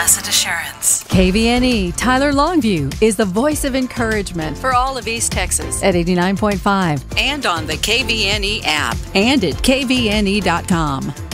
Asset Assurance. KVNE Tyler Longview is the voice of encouragement For all of East Texas. at 89.5 And on the KVNE app. and at kvne.com.